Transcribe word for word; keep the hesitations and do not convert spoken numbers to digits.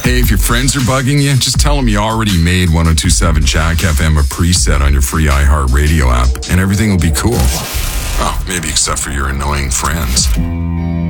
Hey, if your friends are bugging you, just tell them you already made ten twenty-seven Jack F M a preset on your free iHeartRadio app, and everything will be cool. Oh, maybe except for your annoying friends.